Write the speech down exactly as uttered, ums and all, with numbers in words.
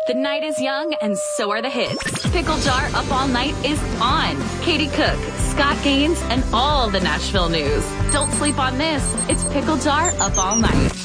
The night is young, and so are the hits. Pickle Jar Up All Night is on. Katie Cook, Scott Gaines, and all the Nashville news. Don't sleep on this. It's Pickle Jar Up All Night.